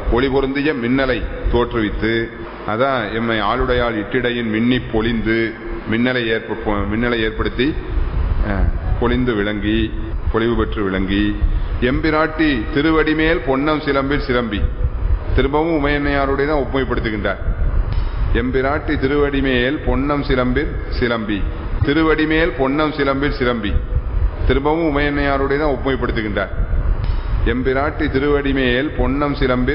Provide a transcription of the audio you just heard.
ஒளி பொருந்திய மின்னலை தோற்றுவித்து, அதான் எம்மை ஆளுடையால் இட்டிடையின் மின்னி பொழிந்து மின்னலை ஏற்படுத்தி பொழிந்து விளங்கி பொலிவு பெற்று விளங்கி, எம்பிராட்டி திருவடிமேல் பொன்னம் சிலம்பில் சிலம்பி, திரும்பவும் உமையன்னையாருடைய தான் ஒப்புமைப்படுத்துகின்றார். எம்பிராட்டி திருவடிமேல் பொன்னம் சிலம்பில் சிலம்பி, திருவடிமேல் பொன்னம் சிலம்பில் சிலம்பி, திரும்பவும் உமையன்னையாருடைய தான் ஒப்புமைப்படுத்துகின்றார். எம்பிராட்டி திருவடிமேல் பொன்னம் சிலம்பில்